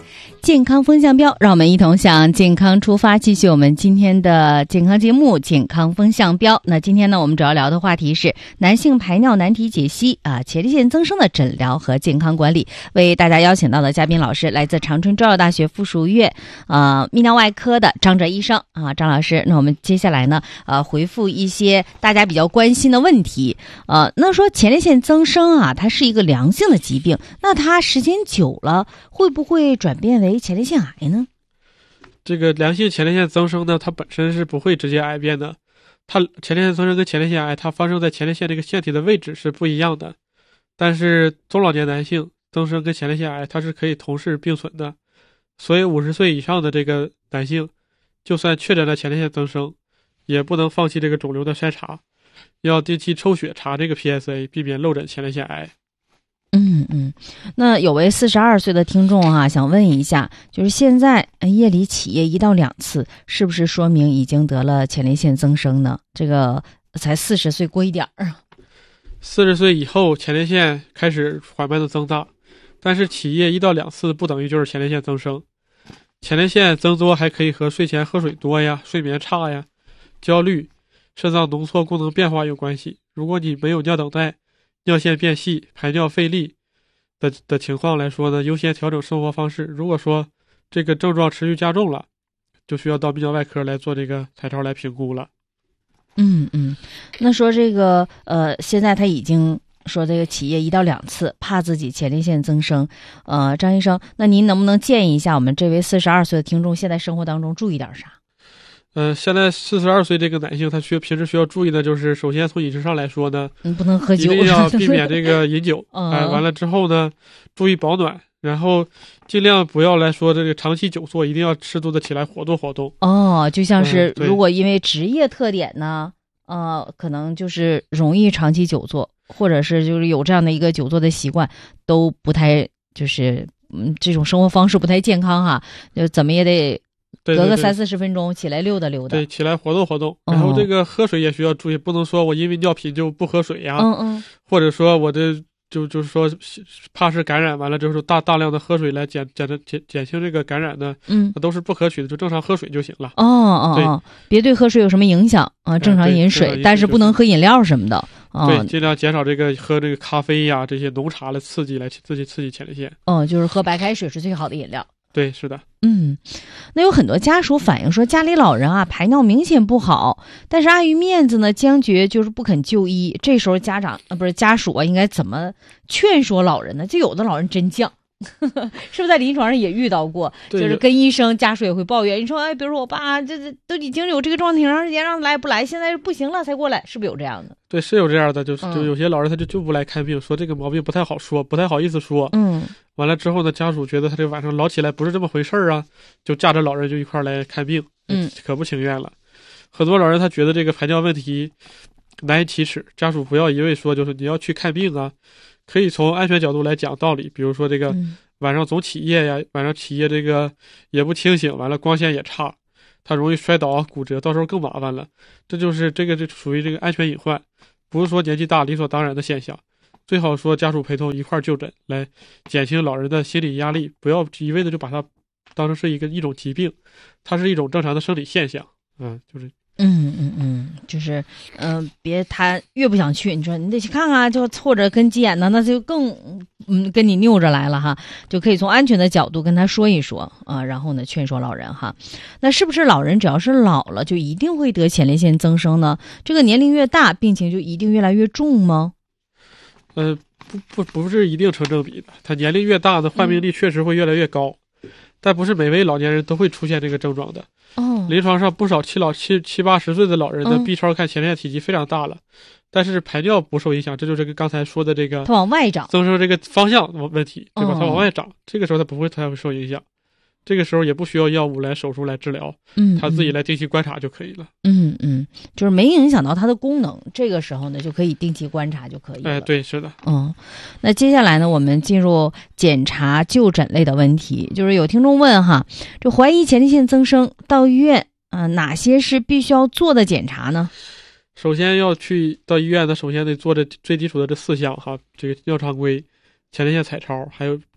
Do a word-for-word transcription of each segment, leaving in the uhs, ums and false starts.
健康风向标，让我们一同向健康出发，继续我们今天的健康节目健康风向标。那今天呢，我们主要聊的话题是男性排尿难题解析啊，前列腺增生的诊疗和健康管理。为大家邀请到的嘉宾老师来自长春中药大学附属医院呃泌尿外科的张哲医生啊，张老师。那我们接下来呢呃回复一些大家比较关心的问题。呃那说前列腺增生啊，它是一个良性的疾病，那它时间久了会不会转变为前列腺癌呢？ 这个良性前列腺增生呢，它本身是不会直接癌变的。它前列腺增生跟前列腺癌，它发生在前列腺这个腺体的位置是不一样的。但是中老年男性增生跟前列腺癌，它是可以同时并存的。所以五十岁以上的这个男性，就算确诊了前列腺增生，也不能放弃这个肿瘤的筛查，要定期抽血查这个 P S A， 避免漏诊前列腺癌。 嗯嗯，那有位四十二岁的听众啊，想问一下，就是现在夜里起夜一到两次，是不是说明已经得了前列腺增生呢？这个才四十岁过一点儿。 四十岁以后，前列腺开始缓慢的增大，但是起夜一到两次不等于就是前列腺增生。前列腺增多还可以和睡前喝水多呀、睡眠差呀、焦虑、肾脏浓缩功能变化有关系。如果你没有尿等待、尿线变细、排尿费力的的情况来说呢，优先调整生活方式。如果说这个症状持续加重了，就需要到泌尿外科来做这个彩超来评估了。 嗯嗯，那说这个呃，现在他已经说这个起夜一到两次，怕自己前列腺增生。呃，张医生，那您能不能建议一下我们这位四十二岁的听众，现在生活当中注意点啥？ 呃，现在四十二岁这个男性，他需平时需要注意的就是，首先从饮食上来说呢， 嗯，不能喝酒， 一定要避免这个饮酒。 嗯、 呃，完了之后呢，注意保暖，然后尽量不要来说这个长期久坐，一定要适度的起来活动活动。 哦，就像是嗯、 如果因为职业特点呢，呃，可能就是容易长期久坐，或者是就是有这样的一个久坐的习惯，都不太就是嗯这种生活方式不太健康哈，就怎么也得。 对对对， 隔个三四十分钟起来溜达溜达， 对，起来活动活动。然后这个喝水也需要注意，哦、不能说我因为尿频就不喝水呀， 嗯嗯， 或者说我这就就是说怕是感染完了之后大大量的喝水来减减减减轻这个感染呢， 嗯， 那都是不可取的，就正常喝水就行了。 哦哦哦，别对喝水有什么影响啊，正常饮水， 哎、 但是不能喝饮料什么的。哦、 对，尽量减少这个喝这个咖啡呀这些浓茶来刺激来刺激刺激前列腺。 哦，就是喝白开水是最好的饮料。 对，是的。 嗯，那有很多家属反映说，家里老人啊排尿明显不好，但是碍于面子呢，坚决就是不肯就医。这时候家长啊不是家属啊，应该怎么劝说老人呢？就有的老人真犟。是不是在临床上也遇到过？就是跟医生家属也会抱怨，你说哎，比如说我爸这这都已经有这个状态挺长时间，让他来不来，现在不行了才过来，是不是有这样的？ 对，是有这样的，就是就有些老人他就就不来看病，嗯、说这个毛病不太好说，不太好意思说。 嗯， 完了之后呢，家属觉得他这晚上老起来不是这么回事啊，就架着老人就一块来看病， 嗯， 可不情愿了。很多老人他觉得这个排尿问题难以启齿，家属不要一味说就是你要去看病啊。可以从安全角度来讲道理，比如说这个晚上总起夜呀，晚上起夜这个也不清醒，完了光线也差，他容易摔倒啊、骨折，到时候更麻烦了。这就是这个就属于这个安全隐患，不是说年纪大理所当然的现象。最好说家属陪同一块就诊，来减轻老人的心理压力，不要一味的就把它当成是一个一种疾病，它是一种正常的生理现象。嗯，就是。 嗯嗯嗯，就是嗯、呃，别他越不想去，你说你得去看看，就或者跟急眼呢，那就更嗯跟你拗着来了哈，就可以从安全的角度跟他说一说啊，然后呢劝说老人哈。那是不是老人只要是老了就一定会得前列腺增生呢？这个年龄越大，病情就一定越来越重吗？ 呃，不不不是一定成正比的，他年龄越大呢，患病率确实会越来越高。嗯，但不是每位老年人都会出现这个症状的。 哦， 临床上不少七老七七八十岁的老人的 B 超看前列腺体积非常大了，嗯、但是排尿不受影响，这就是跟刚才说的这个它往外长增生这个方向问题，对吧？ 哦、 它往外长，这个时候它不会太会受影响。这个时候也不需要药物来手术来治疗， 嗯， 他自己来定期观察就可以了。 嗯嗯，就是没影响到它的功能，这个时候呢就可以定期观察就可以了。 哎，对，是的。 嗯，那接下来呢，我们进入检查就诊类的问题，就是有听众问哈，这怀疑前列腺增生到医院啊、呃，哪些是必须要做的检查呢？ 首先要去到医院的，首先得做这最基础的这四项哈，这个尿常规、前列腺彩超，还有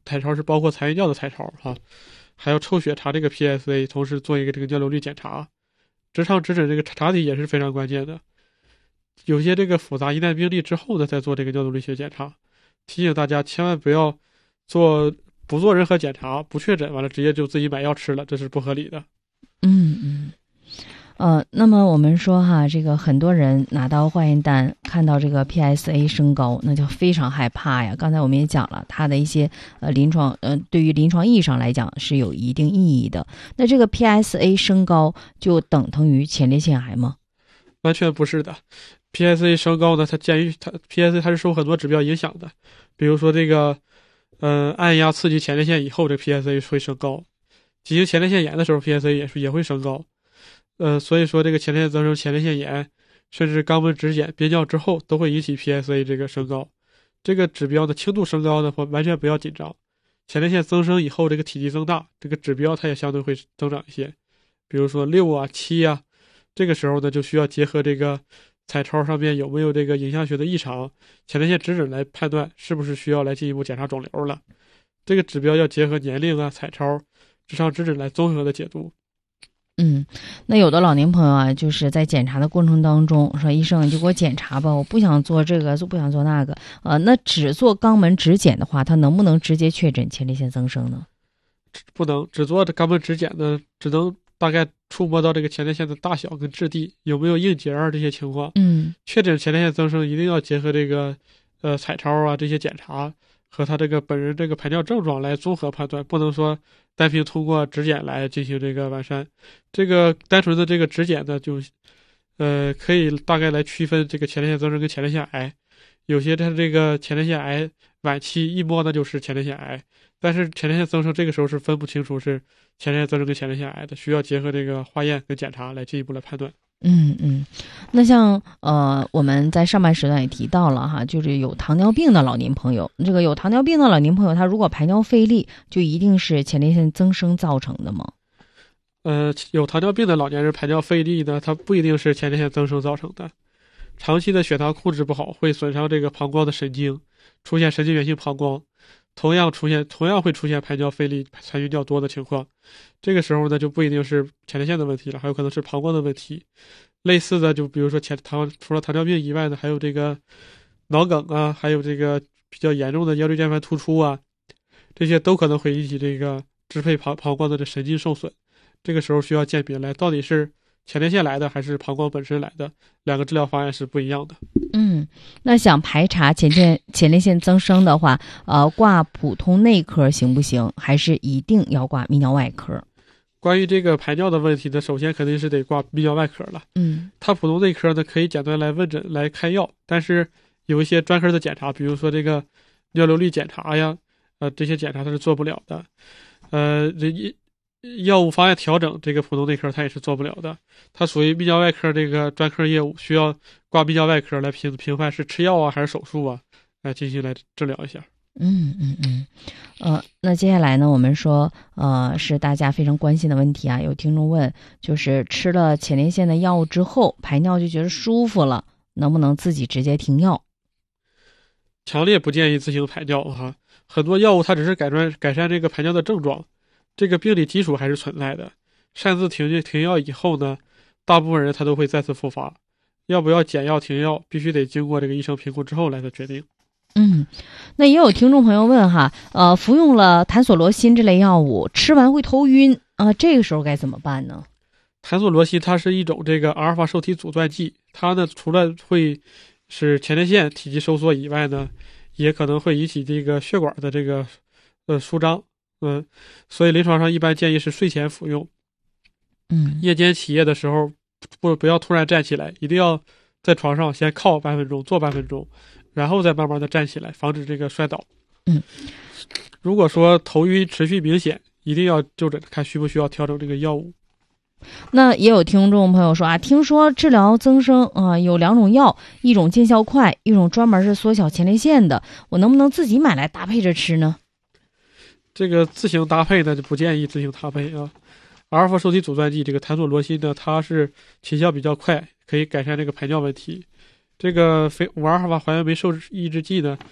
彩超是包括残余尿的彩超哈、啊，还要抽血查这个 P S A， 同时做一个这个尿流率检查。直肠直诊这个查体也是非常关键的，有些这个复杂疑难病例之后呢，再做这个尿流率学检查。提醒大家千万不要做不做任何检查，不确诊完了直接就自己买药吃了，这是不合理的。 嗯嗯。呃，那么我们说哈，这个很多人拿到化验单，看到这个 P S A 升高，那就非常害怕呀。刚才我们也讲了，它的一些呃临床，呃，对于临床意义上来讲是有一定意义的。那这个 P S A 升高就等同于前列腺癌吗？ 完全不是的。P S A 升高呢，它鉴于它 P S A 它是受很多指标影响的，比如说这个，呃，按压刺激前列腺以后，这 P S A 会升高；急性前列腺炎的时候 ，P S A 也是也会升高。呃，所以说这个前列腺增生、前列腺炎，甚至肛门指检、憋尿之后，都会引起 P S A 这个升高。这个指标的轻度升高的话，完全不要紧张。前列腺增生以后，这个体积增大，这个指标它也相对会增长一些，比如说六啊、七啊，这个时候呢就需要结合这个彩超上面有没有这个影像学的异常，前列腺指诊来判断是不是需要来进一步检查肿瘤了。这个指标要结合年龄啊、彩超、直肠指诊来综合的解读。 嗯，那有的老年朋友啊，就是在检查的过程当中说，医生你就给我检查吧，我不想做这个，就不想做那个。呃，那只做肛门指检的话，他能不能直接确诊前列腺增生呢？ 不能，只做肛门指检呢，只能大概触摸到这个前列腺的大小跟质地，有没有硬结啊这些情况。 嗯， 确诊前列腺增生一定要结合这个呃彩超啊这些检查和他这个本人这个排尿症状来综合判断，不能说单凭通过指检来进行这个完善。这个单纯的这个指检呢，就呃可以大概来区分这个前列腺增生跟前列腺癌。有些它这个前列腺癌晚期一摸呢就是前列腺癌，但是前列腺增生这个时候是分不清楚是前列腺增生跟前列腺癌的，需要结合这个化验跟检查来进一步来判断。 嗯嗯，那像呃我们在上半时段也提到了哈，就是有糖尿病的老年朋友，这个有糖尿病的老年朋友，他如果排尿费力，就一定是前列腺增生造成的吗？ 呃，有糖尿病的老年人排尿费力呢，它不一定是前列腺增生造成的。长期的血糖控制不好，会损伤这个膀胱的神经，出现神经元性膀胱，同样出现同样会出现排尿费力、残余尿多的情况。这个时候呢，就不一定是前列腺的问题了，还有可能是膀胱的问题。类似的，就比如说前糖除了糖尿病以外呢，还有这个脑梗啊，还有这个比较严重的腰椎间盘突出啊，这些都可能会引起这个支配膀膀胱的这神经受损。这个时候需要鉴别来，到底是前列腺来的还是膀胱本身来的，两个治疗方案是不一样的。 嗯，那想排查前列前列腺增生的话，呃，挂普通内科行不行？还是一定要挂泌尿外科？ 关于这个排尿的问题呢，首先肯定是得挂泌尿外科了。 嗯， 它普通内科呢可以简单来问诊来开药，但是有一些专科的检查，比如说这个尿流率检查呀，呃，这些检查它是做不了的。呃，这一。药物方案调整，这个普通内科它也是做不了的，它属于泌尿外科这个专科业务，需要挂泌尿外科来评评判是吃药啊还是手术啊，来进行来治疗一下。 嗯嗯嗯，呃，那接下来呢，我们说，呃，是大家非常关心的问题啊。有听众问，就是吃了前列腺的药物之后，排尿就觉得舒服了，能不能自己直接停药？ 强烈不建议自行排尿哈，很多药物它只是改善改善这个排尿的症状。这个病理基础还是存在的，擅自停停药以后呢，大部分人他都会再次复发。要不要减药停药，必须得经过这个医生评估之后来的决定。 嗯，那也有听众朋友问哈，呃，服用了坦索罗辛这类药物，吃完会头晕啊、呃，这个时候该怎么办呢？ 坦索罗辛它是一种这个阿尔法受体阻断剂，它呢除了会使前列腺体积收缩以外呢，也可能会引起这个血管的这个呃舒张。嗯，所以临床上一般建议是睡前服用。 嗯， 夜间起夜的时候，不不要突然站起来，一定要在床上先靠半分钟，坐半分钟，然后再慢慢的站起来，防止这个摔倒。 嗯， 如果说头晕持续明显，一定要就诊看需不需要调整这个药物。 那也有听众朋友说啊，听说治疗增生啊、呃、有两种药，一种见效快，一种专门是缩小前列腺的，我能不能自己买来搭配着吃呢？ 这个自行搭配呢，就不建议自行搭配啊。阿尔法受体阻断剂这个坦索罗辛呢，它是起效比较快，可以改善这个排尿问题。这个非五阿尔法还原酶受抑制剂呢，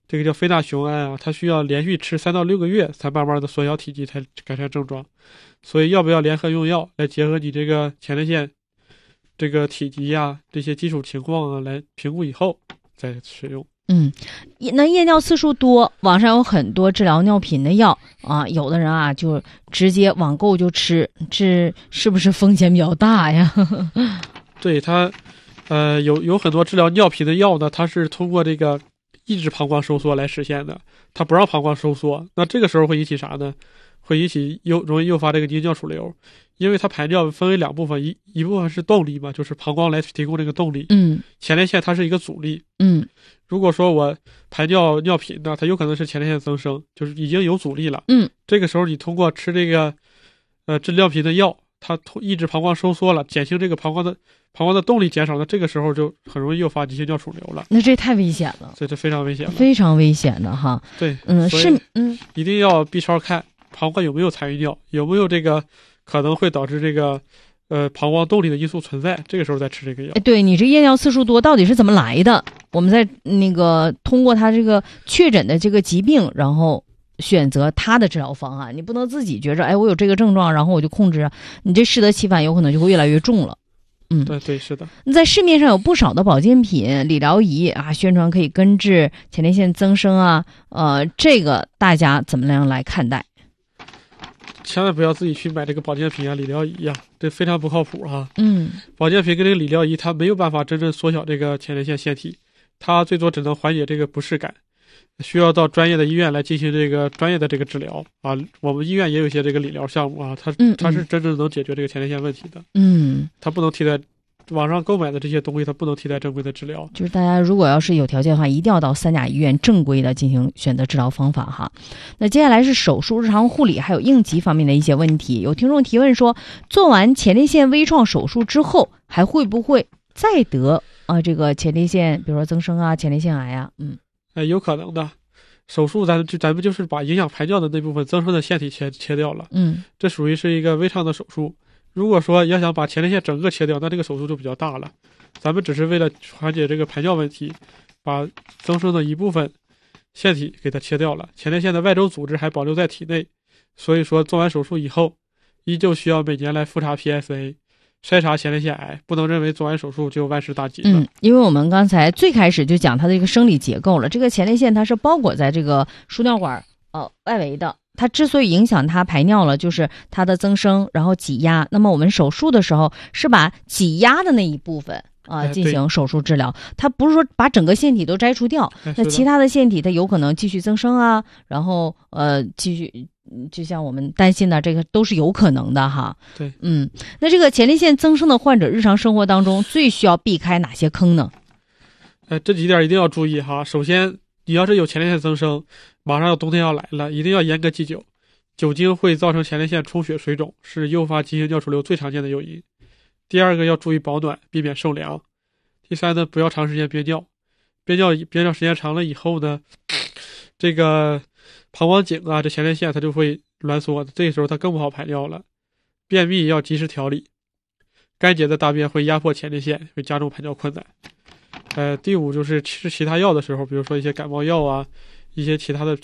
这个叫非那雄胺啊，它需要连续吃三到六个月才慢慢的缩小体积，才改善症状。所以要不要联合用药来结合你这个前列腺这个体积呀、这些基础情况啊来评估以后再使用。 嗯，那夜尿次数多，网上有很多治疗尿频的药啊，有的人啊就直接网购就吃，这是不是风险比较大呀？ 对，它呃有有很多治疗尿频的药呢，它是通过这个抑制膀胱收缩来实现的，它不让膀胱收缩，那这个时候会引起啥呢？会引起诱容易诱发这个凝尿储留，因为它排尿分为两部分，一一部分是动力嘛，就是膀胱来提供这个动力， 嗯， 前列腺它是一个阻力， 嗯， 如果说我排尿尿频呢，它有可能是前列腺增生，就是已经有阻力了， 嗯， 这个时候你通过吃这个呃治尿频的药，它抑制膀胱收缩了，减轻这个膀胱的膀胱的动力减少了，这个时候就很容易诱发急性尿储留了。 那这太危险了， 这这非常危险了， 非常危险的哈。 对， 嗯，是，嗯， 一定要 B 超看膀胱有没有残余尿，有没有这个可能会导致这个呃膀胱动力的因素存在，这个时候再吃这个药。 哎，对，你这夜尿次数多到底是怎么来的？我们在那个通过他这个确诊的这个疾病，然后选择他的治疗方案，你不能自己觉着，哎，我有这个症状，然后我就控制，你这适得其反，有可能就会越来越重了。嗯， 对对是的。 在市面上有不少的保健品、理疗仪啊，宣传可以根治前列腺增生啊，呃，这个大家怎么样来看待？ 千万不要自己去买这个保健品啊、理疗仪啊，这非常不靠谱哈。 嗯， 保健品跟这个理疗仪，它没有办法真正缩小这个前列腺腺体，它最多只能缓解这个不适感，需要到专业的医院来进行这个专业的这个治疗啊。我们医院也有一些这个理疗项目啊，它它是真正能解决这个前列腺问题的。 嗯， 它不能替代网上购买的这些东西，它不能替代正规的治疗。 就是大家如果要是有条件的话，一定要到三甲医院正规的进行选择治疗方法哈。那接下来是手术、日常护理还有应急方面的一些问题。有听众提问说，做完前列腺微创手术之后，还会不会再得啊、呃、这个前列腺，比如说增生啊、前列腺癌啊？嗯， 哎，有可能的。手术咱就咱们就是把影响排尿的那部分增生的腺体切切掉了， 嗯， 这属于是一个微创的手术。如果说要想把前列腺整个切掉，那这个手术就比较大了。咱们只是为了缓解这个排尿问题，把增生的一部分腺体给它切掉了，前列腺的外周组织还保留在体内。所以说做完手术以后，依旧需要每年来复查 P S A， 筛查前列腺癌，不能认为做完手术就万事大吉了。 嗯，因为我们刚才最开始就讲它的一个生理结构了，这个前列腺它是包裹在这个输尿管呃外围的。它之所以影响它排尿了，就是它的增生，然后挤压。那么我们手术的时候是把挤压的那一部分啊、呃、进行手术治疗，它不是说把整个腺体都摘除掉，那其他的腺体它有可能继续增生啊，然后呃继续，就像我们担心的这个都是有可能的哈。 对， 嗯，那这个前列腺增生的患者日常生活当中最需要避开哪些坑呢？ 呃，这几点一定要注意哈。首先，你要是有前列腺增生，马上要冬天要来了，一定要严格忌酒。酒精会造成前列腺充血水肿，是诱发急性尿储留最常见的诱因。第二个要注意保暖，避免受凉。第三呢，不要长时间憋尿，憋尿憋尿时间长了以后呢，这个膀胱颈啊，这前列腺它就会挛缩的，这个时候它更不好排尿了。便秘要及时调理，干结的大便会压迫前列腺，会加重排尿困难。呃，第五就是吃其他药的时候，比如说一些感冒药啊，一些其他的